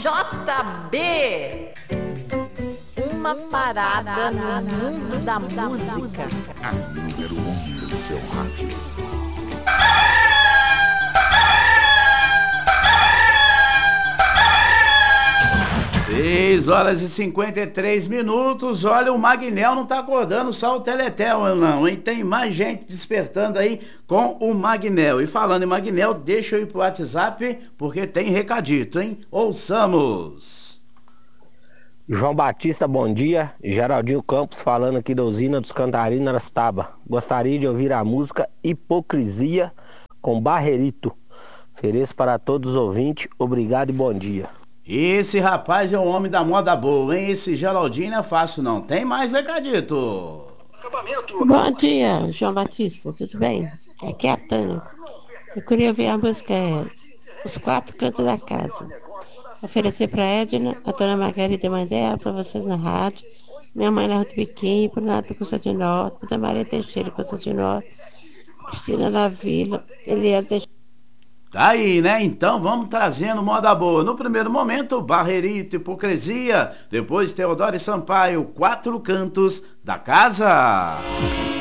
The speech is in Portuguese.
JB. Uma parada no mundo da música. A número 1 do seu rádio. 6h53. Olha, o Magnel não tá acordando, só o Teletel não, hein? Tem mais gente despertando aí com o Magnel. E falando em Magnel, deixa eu ir pro WhatsApp, porque tem recadito, hein? Ouçamos. João Batista, bom dia. Geraldinho Campos falando aqui da usina dos Cantarim, Arastaba. Gostaria de ouvir a música Hipocrisia com Barrerito. Ofereço para todos os ouvintes. Obrigado e bom dia. Esse rapaz é o homem da moda boa, hein? Esse Geraldinho não é fácil, não. Tem mais recadito. Bom dia, João Batista, tudo bem? Aqui é a Tânia. Eu queria ver a música Os Quatro Cantos da Casa. Oferecer para Edna, a Dona Margarida Mandela, para vocês na rádio. Minha mãe na Rua do Biquinho, para Nato Constantino, para Maria Teixeira Constantino, Cristina da Vila, Eliana Teixeira. Tá aí, né? Então vamos trazendo moda boa. No primeiro momento, Barrerito, Hipocrisia. Depois, Teodoro e Sampaio, Quatro Cantos da Casa.